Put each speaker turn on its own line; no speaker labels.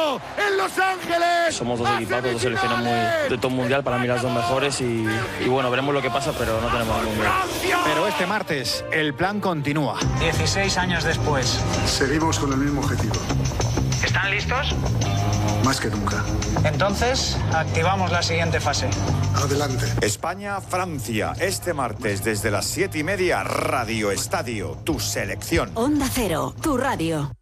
Ronaldo en Los Ángeles.
Somos dos equipos, dos selecciones muy de top mundial, para mí las dos mejores y bueno, veremos lo que pasa, pero no tenemos ningún miedo.
Pero este martes el plan continúa.
16 años después.
Seguimos con el mismo objetivo.
¿Están listos?
Más que nunca.
Entonces, activamos la siguiente fase.
Adelante.
España-Francia, este martes desde las 7:30, Radio Estadio, tu selección.
Onda Cero, tu radio.